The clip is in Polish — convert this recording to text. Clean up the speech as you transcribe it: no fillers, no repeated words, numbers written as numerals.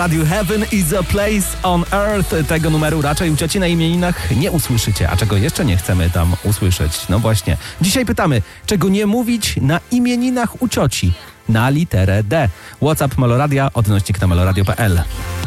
Radio Heaven is a place on earth. Tego numeru raczej u cioci na imieninach nie usłyszycie. A czego jeszcze nie chcemy tam usłyszeć? No właśnie. Dzisiaj pytamy, czego nie mówić na imieninach u cioci? Na literę D. WhatsApp Meloradia, odnośnik na meloradio.pl.